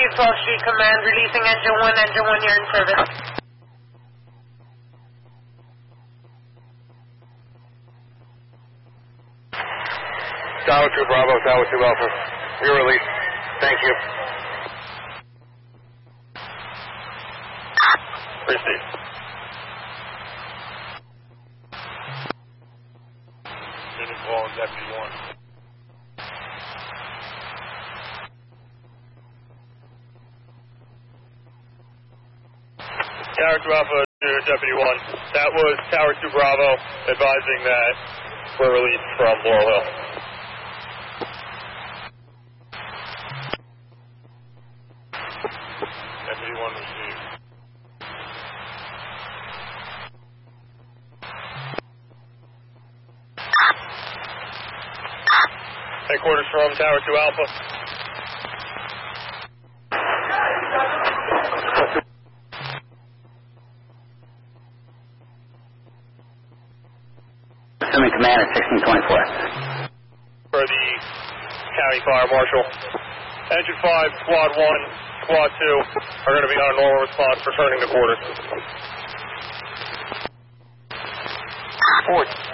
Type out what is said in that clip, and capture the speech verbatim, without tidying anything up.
Chief twelve Street Command, releasing engine one, engine one, you're in service. Tower two Bravo, Tower two Alpha, you're released. Thank you. Receive. Unit call Deputy one. Tower two Alpha to Deputy one. That was Tower two Bravo advising that we're released from Laurel Hill. Deputy one received. Headquarters from Tower two Alpha. Assuming command at sixteen twenty-four. For the County Fire Marshal. Engine five, Squad one, Squad two are going to be on a normal response returning to quarters. Fort.